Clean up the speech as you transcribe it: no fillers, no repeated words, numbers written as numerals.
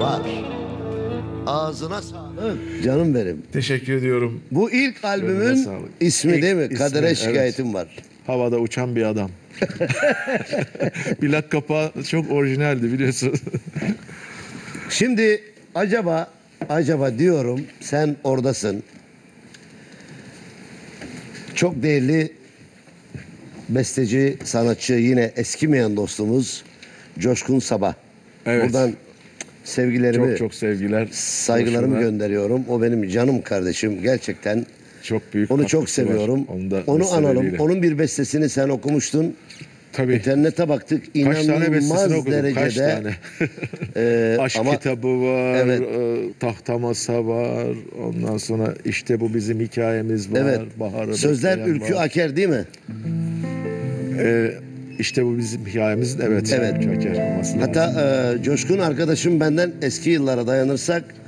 var. Ağzına sağlık. Canım benim. Teşekkür ediyorum. Bu ilk Gönlüne albümün sağlık. ismi İlk değil mi? ismi, Kadere evet. şikayetim var. Havada uçan bir adam. Plak kapağı çok orijinaldi biliyorsun. Şimdi acaba diyorum, sen oradasın. Çok değerli besteci, sanatçı, yine eskimeyen dostumuz Coşkun Sabah. Evet. Buradan sevgilerimi, Çok çok sevgiler. saygılarımı Boşuna gönderiyorum. O benim canım kardeşim. Gerçekten çok büyük onu çok katkısı var. seviyorum. Da Onu analım. vesileyle. Onun bir bestesini sen okumuştun. Tabii. İnternete baktık. Kaç tane bestesini İnanılmaz okudum? derecede. Kaç tane? Aşk ama kitabı var, Evet. Tahta Masa var, ondan sonra işte bu bizim hikayemiz var, evet. Bahar'ı Sözler Bekleyen Ülkü var. Aker değil mi? İşte bu bizim hikayemiz, evet. Evet. Ülkü Aker olması lazım. Hatta Coşkun arkadaşım benden eski yıllara dayanırsak